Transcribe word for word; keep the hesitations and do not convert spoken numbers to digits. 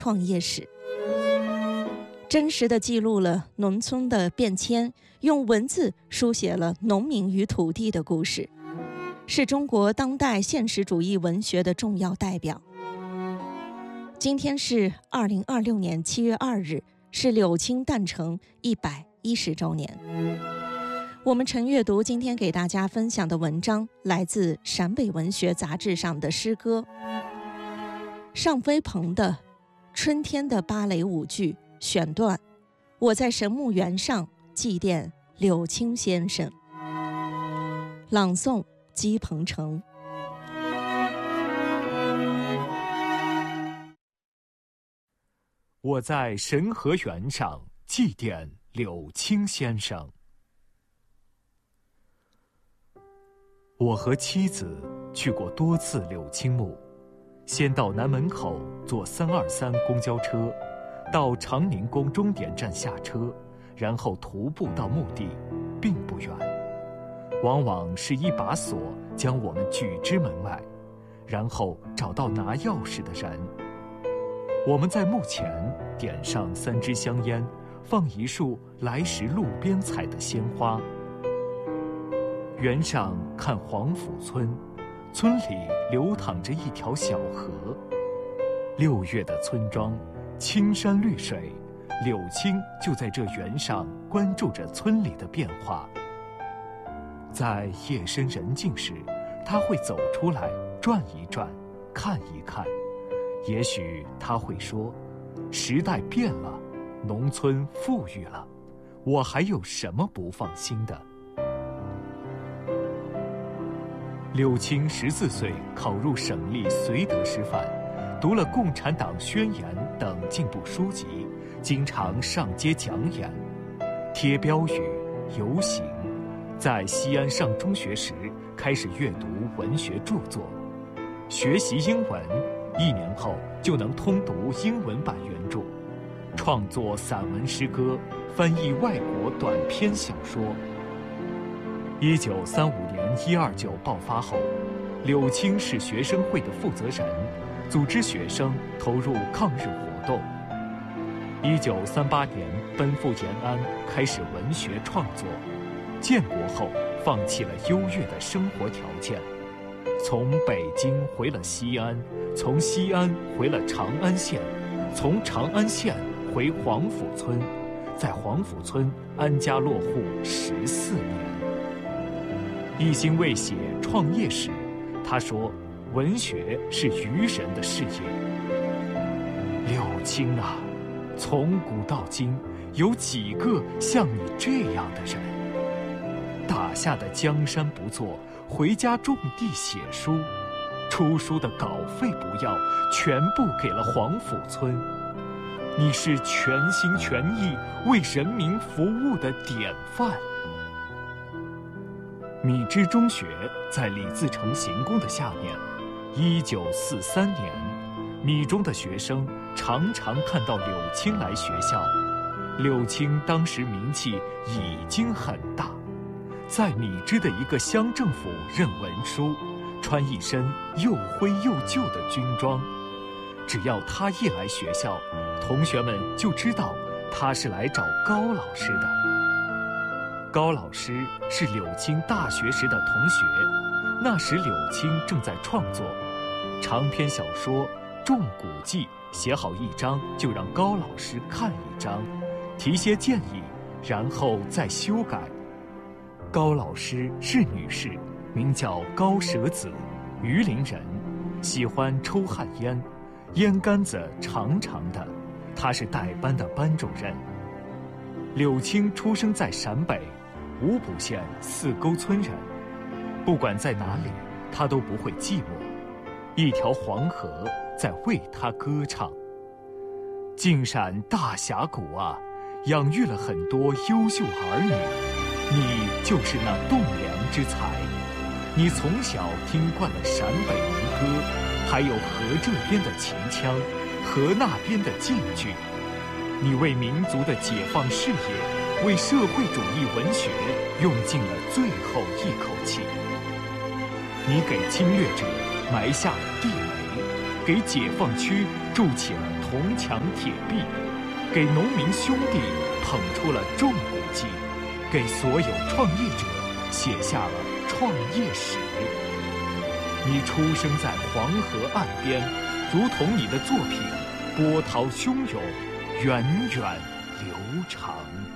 创业史，真实地记录了农村的变迁，用文字书写了农民与土地的故事，是中国当代现实主义文学的重要代表。今天是二零二六年七月二日，是柳青诞辰一百一十周年。我们晨阅读今天给大家分享的文章来自陕北文学杂志上的诗歌，尚飞鹏的《春天的芭蕾舞剧》选段，我在神木园上祭奠柳青先生。朗诵姬鹏程。 我在神河园上祭奠柳青先生。我和妻子去过多次柳青墓，先到南门口坐三二三公交车，到长宁宫终点站下车，然后徒步到墓地，并不远。往往是一把锁将我们拒之门外，然后找到拿钥匙的人。我们在墓前点上三支香烟，放一束来时路边采的鲜花。园上看黄甫村，村里流淌着一条小河。六月的村庄，青山绿水，柳青就在这园上关注着村里的变化。在夜深人静时，他会走出来转一转，看一看。也许他会说，时代变了，农村富裕了，我还有什么不放心的？柳青十四岁考入省立绥德师范，读了《共产党宣言》等进步书籍，经常上街讲演，贴标语、游行。在西安上中学时，开始阅读文学著作，学习英文，一年后就能通读英文版原著，创作散文诗歌，翻译外国短篇小说。一九三五年一二九爆发后，柳青是学生会的负责人，组织学生投入抗日活动。一九三八年奔赴延安，开始文学创作。建国后，放弃了优越的生活条件，从北京回了西安，从西安回了长安县，从长安县回黄甫村，在黄甫村安家落户十四年。一心为写创业史，他说：“文学是愚人的事业。”柳青啊，从古到今，有几个像你这样的人？打下的江山不做，回家种地写书，出书的稿费不要，全部给了黄甫村。你是全心全意为人民服务的典范。米脂中学在李自成行宫的下面。一九四三年，米中的学生常常看到柳青来学校。柳青当时名气已经很大，在米脂的一个乡政府任文书，穿一身又灰又旧的军装。只要他一来学校，同学们就知道他是来找高老师的。高老师是柳青大学时的同学，那时柳青正在创作长篇小说《种谷记》，写好一章就让高老师看一章，提些建议，然后再修改。高老师是女士，名叫高舍子，榆林人，喜欢抽旱烟，烟杆子长长的，她是带班的班主任。柳青出生在陕北五埔县四沟村人，不管在哪里，他都不会寂寞。一条黄河在为他歌唱。晋陕大峡谷啊，养育了很多优秀儿女，你就是那栋梁之才。你从小听惯了陕北民歌，还有河这边的秦腔，河那边的晋剧。你为民族的解放事业，为社会主义文学用尽了最后一口气。你给侵略者埋下了地雷，给解放区筑起了铜墙铁壁，给农民兄弟捧出了重武器，给所有创业者写下了创业史。你出生在黄河岸边，如同你的作品波涛汹涌，源远流长。